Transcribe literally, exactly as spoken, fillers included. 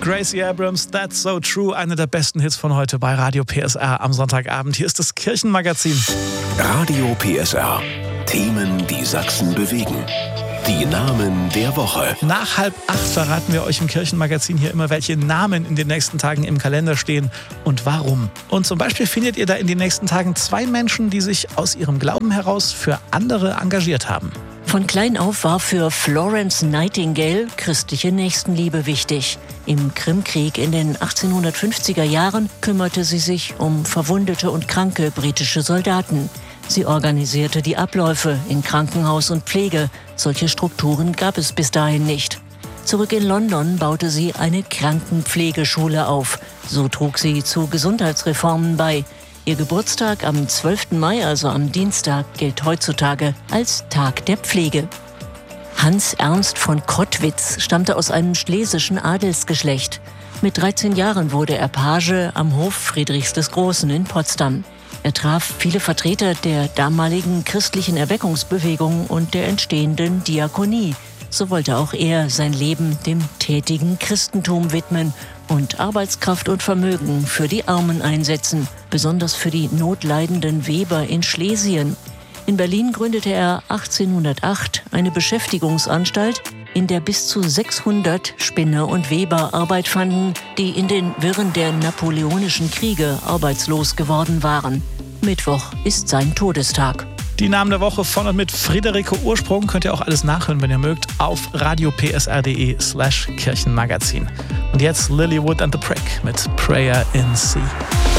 Gracie Abrams, That's So True, einer der besten Hits von heute bei Radio P S R am Sonntagabend. Hier ist das Kirchenmagazin. Radio P S R. Themen, die Sachsen bewegen. Die Namen der Woche. Nach halb acht verraten wir euch im Kirchenmagazin hier immer, welche Namen in den nächsten Tagen im Kalender stehen und warum. Und zum Beispiel findet ihr da in den nächsten Tagen zwei Menschen, die sich aus ihrem Glauben heraus für andere engagiert haben. Von klein auf war für Florence Nightingale christliche Nächstenliebe wichtig. Im Krimkrieg in den achtzehnhundertfünfziger Jahren kümmerte sie sich um verwundete und kranke britische Soldaten. Sie organisierte die Abläufe in Krankenhaus und Pflege. Solche Strukturen gab es bis dahin nicht. Zurück in London baute sie eine Krankenpflegeschule auf. So trug sie zu Gesundheitsreformen bei. Ihr Geburtstag am zwölften Mai, also am Dienstag, gilt heutzutage als Tag der Pflege. Hans Ernst von Kottwitz stammte aus einem schlesischen Adelsgeschlecht. Mit dreizehn Jahren wurde er Page am Hof Friedrichs des Großen in Potsdam. Er traf viele Vertreter der damaligen christlichen Erweckungsbewegung und der entstehenden Diakonie. So wollte auch er sein Leben dem tätigen Christentum widmen und Arbeitskraft und Vermögen für die Armen einsetzen, besonders für die notleidenden Weber in Schlesien. In Berlin gründete er achtzehnhundertacht eine Beschäftigungsanstalt, in der bis zu sechshundert Spinner und Weber Arbeit fanden, die in den Wirren der napoleonischen Kriege arbeitslos geworden waren. Mittwoch ist sein Todestag. Die Namen der Woche von und mit Friederike Ursprung könnt ihr auch alles nachhören, wenn ihr mögt, auf radiopsr.de slash Kirchenmagazin. Und jetzt Lilywood and the Prick mit Prayer in C.